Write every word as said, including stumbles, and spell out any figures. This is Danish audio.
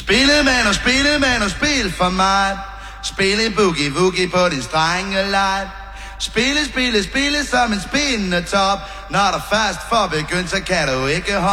Spillemand og spillemand og spil for mig. Spille boogie-woogie på din strengelej. Spille, spille, spille som en spindende top. Når der først får begyndt, så kan du ikke holde